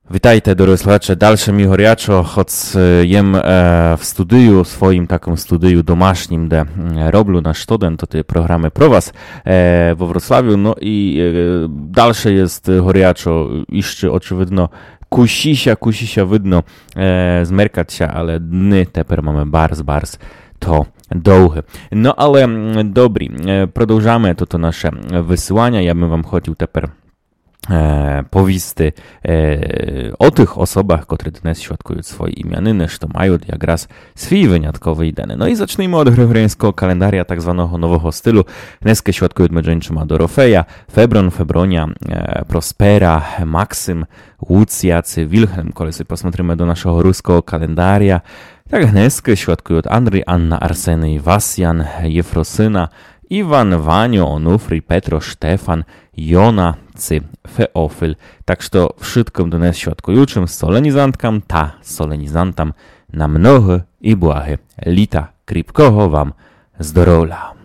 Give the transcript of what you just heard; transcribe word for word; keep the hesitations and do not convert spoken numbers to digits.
Witajte, doroslacze, dalsze mi horiaczo, choć jem e, w studiu, swoim takim studiu domaśnim, де robię na student, to te programy pro was e, w Wrocławiu, no i e, dalsze jest horiaczo, jeszcze oczywiście kusisia, kusisia widno e, zmerkać się, ale dny teper mamy bardzo, bardzo to długie. No ale dobry, e, продовжamy to, to nasze wysyłania, ja bym wam chciał teper E, powisty e, o tych osobach, które dnes świadkują swoje imieniny, że mają jak raz swój wyjątkowy dany. No i zacznijmy od gregoriańskiego kalendaria tak zwanego nowego stylu. Dneskę świadkują Medżeńczyma Dorofeja, Febron, Febronia, e, Prospera, Maksym, Łucjacy, Wilhelm. Kiedy sobie posмотрimy do naszego ruskiego kalendaria, tak dneskę świadkują Andrzej, Anna, Arsenej, Wasjan, Jefrosyna, Iwan, Wanio, Onufry, Petro, Štefan, Jona, Cy, Feofil. Tak что wszystkim do nas świadkującym solenizantkam, ta solenizantam na mnogie i błahe lita kripkoho wam zdrowia.